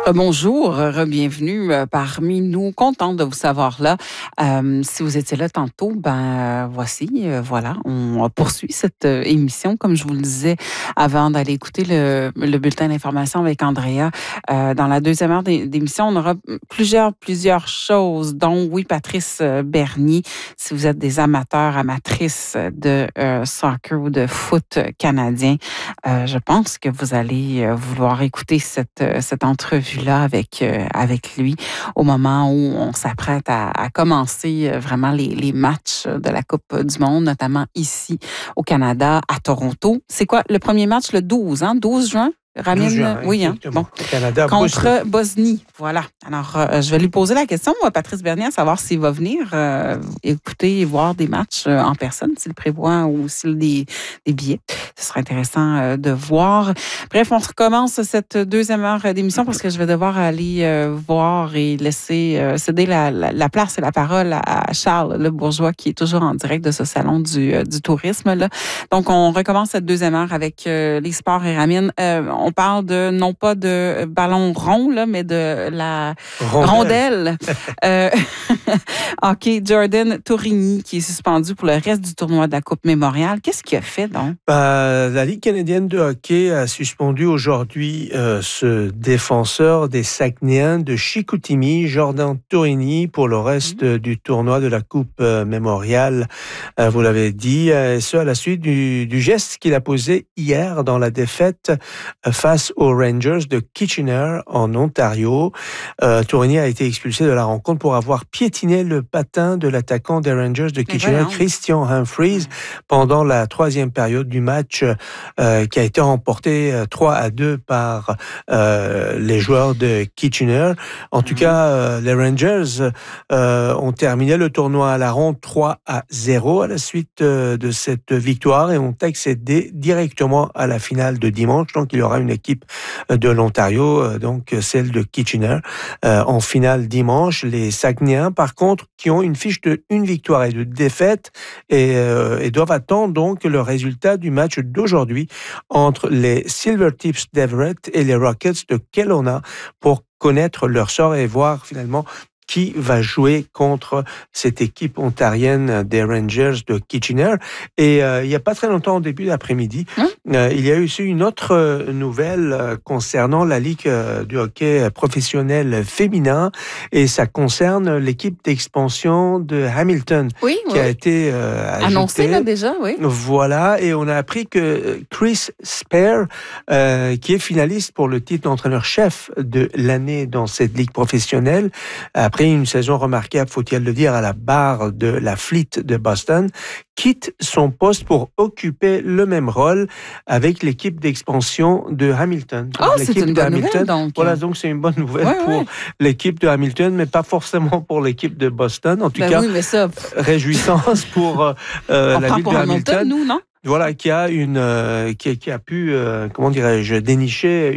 Bonjour, bienvenue parmi nous. Contente de vous savoir là. Si vous étiez là tantôt, voici, voilà, on poursuit cette émission. Comme je vous le disais avant d'aller écouter le bulletin d'information avec Andrea. Dans la deuxième heure d'émission, on aura plusieurs choses, dont, oui, Patrice Bernier. Si vous êtes des amateurs, amatrices de soccer ou de foot canadien, je pense que vous allez vouloir écouter cette entrevue-là avec lui au moment où on s'apprête à commencer vraiment les matchs de la Coupe du Monde, notamment ici au Canada, à Toronto. C'est quoi le premier match? Le 12, hein? 12 juin? Ramine, 12 juin, oui, hein? Bon. Canada, contre Bosnie. Voilà. Alors, je vais lui poser la question, moi, Patrice Bernier, à savoir s'il va venir écouter et voir des matchs en personne, s'il prévoit ou s'il des billets. Ce sera intéressant de voir. Bref, on recommence cette deuxième heure d'émission parce que je vais devoir aller voir et laisser céder la place et la parole à Charles Le Bourgeois, qui est toujours en direct de ce salon du tourisme, là. Donc, on recommence cette deuxième heure avec les sports et Ramine. On parle non pas de ballon rond, là, mais de la rondelle. OK, Jordan Torigny, qui est suspendu pour le reste du tournoi de la Coupe Mémorial. Qu'est-ce qu'il a fait, donc? La Ligue canadienne de hockey a suspendu aujourd'hui ce défenseur des Saguenayens de Chicoutimi, Jordan Torigny, pour le reste du tournoi de la Coupe Mémorial. Vous l'avez dit, ce à la suite du geste qu'il a posé hier dans la défaite face aux Rangers de Kitchener en Ontario. Torigny a été expulsé de la rencontre pour avoir piétiné le patin de l'attaquant des Rangers de Kitchener, Christian Humphries, pendant la troisième période du match qui a été remporté 3-2 par les joueurs de Kitchener. En tout cas, les Rangers ont terminé le tournoi à la ronde 3-0 à la suite de cette victoire et ont accédé directement à la finale de dimanche. Donc, il y aura une équipe de l'Ontario, donc celle de Kitchener, en finale dimanche. Les Saguenayens, par contre, qui ont une fiche de 1 victoire et 2 défaites et doivent attendre donc le résultat du match d'aujourd'hui entre les Silvertips d'Everett et les Rockets de Kelowna pour connaître leur sort et voir finalement qui va jouer contre cette équipe ontarienne des Rangers de Kitchener. Et il n'y a pas très longtemps, au début d'après-midi, il y a eu aussi une autre nouvelle concernant la Ligue du hockey professionnel féminin, et ça concerne l'équipe d'expansion de Hamilton, qui a été annoncée là déjà, oui. Voilà, et on a appris que Chris Spear, qui est finaliste pour le titre d'entraîneur-chef de l'année dans cette ligue professionnelle, après une saison remarquable, faut-il le dire, à la barre de la Fleet de Boston, quitte son poste pour occuper le même rôle avec l'équipe d'expansion de Hamilton. Donc, c'est une bonne nouvelle, donc. Voilà, donc c'est une bonne nouvelle pour l'équipe de Hamilton, mais pas forcément pour l'équipe de Boston. En tout cas, oui, mais ça... réjouissance pour la ville de Hamilton. Nous, non? Voilà, qui a pu, comment dirais-je, dénicher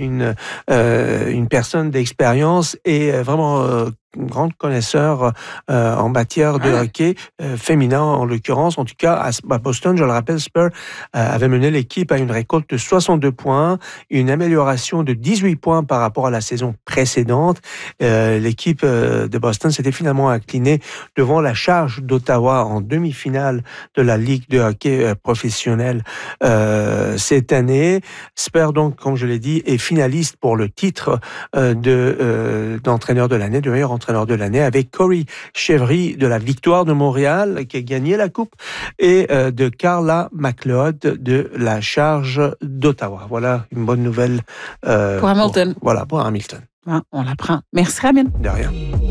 une personne d'expérience et vraiment grande connaisseur en matière de hockey féminin en l'occurrence. En tout cas, à Boston, je le rappelle, Spur avait mené l'équipe à une récolte de 62 points, une amélioration de 18 points par rapport à la saison précédente. L'équipe de Boston s'était finalement inclinée devant la Charge d'Ottawa en demi-finale de la Ligue de hockey professionnelle cette année. Spur, donc, comme je l'ai dit, est finaliste pour le titre d'entraîneur de l'année, de meilleur entraîneur de l'année, avec Corey Chevry de la Victoire de Montréal, qui a gagné la Coupe, et de Carla McLeod de la Charge d'Ottawa. Voilà une bonne nouvelle pour Hamilton. Pour Hamilton. On l'apprend. Merci, Ramine. De rien.